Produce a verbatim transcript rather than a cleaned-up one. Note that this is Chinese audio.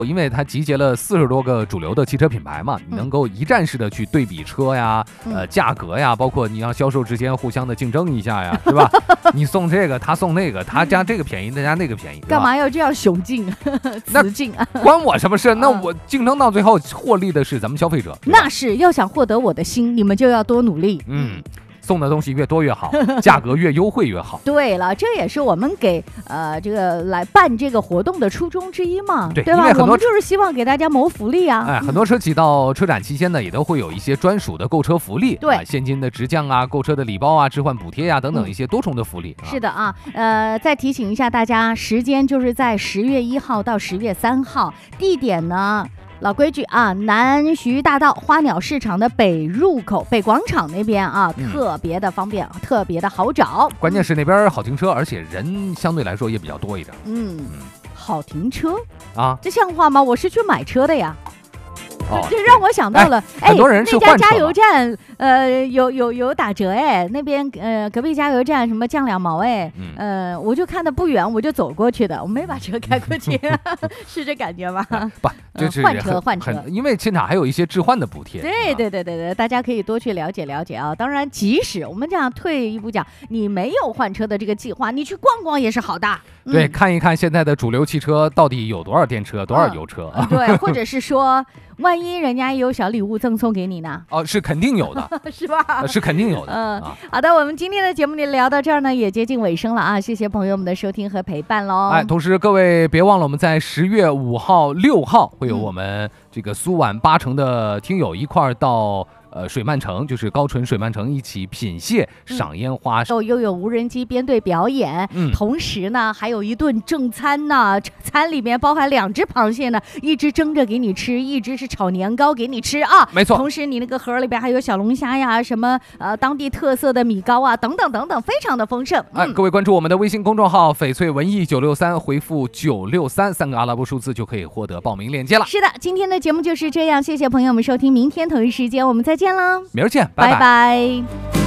因为它集结了四十多个主流的汽车品牌嘛，你能够一站式的去对比车呀、嗯、呃价格呀，包括你让销售之间互相的竞争一下呀，是吧？你送这个，他送那个，他家这个便宜，他家那个便宜， 干嘛要这样雄竞、雌竞啊？ 关我什么事？那我竞争到最后获利的是咱们消费者。 那是要想获得我的心，你们就要多努力。 嗯。送的东西越多越好，价格越优惠越好。 对了，这也是我们给呃这个来办这个活动的初衷之一嘛， 对, 对吧？我们就是希望给大家谋福利啊。 哎，很多车企到车展期间呢，也都会有一些专属的购车福利， 对、 啊，现金的直降啊，购车的礼包啊，置换补贴啊等等一些多重的福利。 嗯啊、是的啊，呃，再提醒一下大家，时间就是在十月一号到十月三号，地点呢？老规矩啊，南徐大道花鸟市场的北入口北广场那边啊，嗯、特别的方便，特别的好找。 关键是那边好停车，而且人相对来说也比较多一点。 嗯，嗯好停车啊， 这像话吗？我是去买车的呀。 哦、 这让我想到了，哎， 很多人是换车那家加油站，呃，有有有打折哎，那边呃隔壁加油站什么降两毛哎，嗯、呃，我就看的不远，我就走过去的，我没把车开过去，是这感觉吗？ 不，就是换车换车， 因为现场还有一些置换的补贴。 对对对对对，大家可以多去了解了解啊。当然，即使我们这样退一步讲，你没有换车的这个计划，你去逛逛也是好的。 嗯、对，看一看现在的主流汽车到底有多少电车，多少油车。 嗯、对，或者是说。万一人家也有小礼物赠送给你呢？ 哦，是肯定有的， 是吧？ 是肯定有的。 嗯，啊、好的，我们今天的节目里聊到这儿呢，也接近尾声了啊！谢谢朋友们的收听和陪伴喽。 哎，同时各位别忘了，我们在十月五号、六号会有我们这个苏皖八城的听友一块儿到。呃，水漫城就是高淳水漫城一起品蟹、赏烟花， 又、嗯、又有无人机编队表演，嗯，同时呢还有一顿正餐呢，餐里面包含两只螃蟹呢，一只蒸着给你吃，一只是炒年糕给你吃啊， 没错。 同时你那个盒里边还有小龙虾呀，什么呃当地特色的米糕啊，等等等等，非常的丰盛。 哎、嗯，各位关注我们的微信公众号“翡翠文艺九六三”，回复九六三三个阿拉伯数字就可以获得报名链接了。 是的，今天的节目就是这样，谢谢朋友们收听，明天同一时间我们再见啦， 明儿见， 拜拜。 拜拜。